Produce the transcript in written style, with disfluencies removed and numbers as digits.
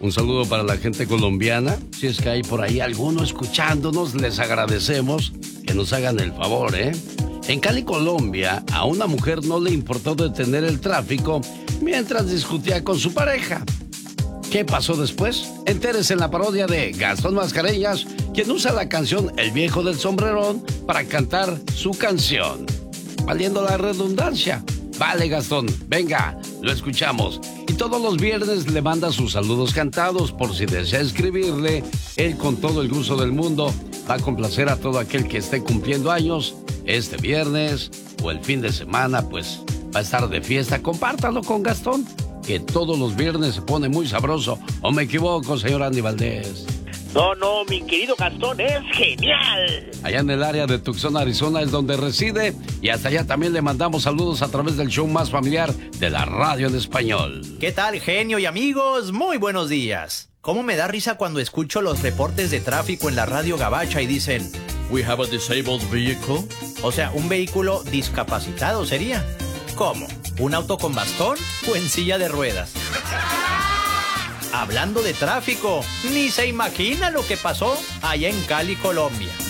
Un saludo para la gente colombiana. Si es que hay por ahí alguno escuchándonos, les agradecemos que nos hagan el favor, ¿eh? En Cali, Colombia, a una mujer no le importó detener el tráfico mientras discutía con su pareja. ¿Qué pasó después? Entérese en la parodia de Gastón Mascareñas, quien usa la canción El Viejo del Sombrerón para cantar su canción. Valiendo la redundancia. Vale, Gastón, venga, lo escuchamos. Y todos los viernes le manda sus saludos cantados por si desea escribirle. Él, con todo el gusto del mundo, va a complacer a todo aquel que esté cumpliendo años este viernes o el fin de semana, pues va a estar de fiesta. Compártalo con Gastón, que todos los viernes se pone muy sabroso. ¿O me equivoco, señor Andy Valdés? No, mi querido Gastón, es genial. Allá en el área de Tucson, Arizona, es donde reside. Y hasta allá también le mandamos saludos a través del show más familiar de la radio en español. ¿Qué tal, genio y amigos? Muy buenos días. ¿Cómo me da risa cuando escucho los reportes de tráfico en la radio gabacha y dicen "We have a disabled vehicle"? O sea, un vehículo discapacitado sería. ¿Cómo? ¿Un auto con bastón o en silla de ruedas? Hablando de tráfico, ni se imagina lo que pasó allá en Cali, Colombia.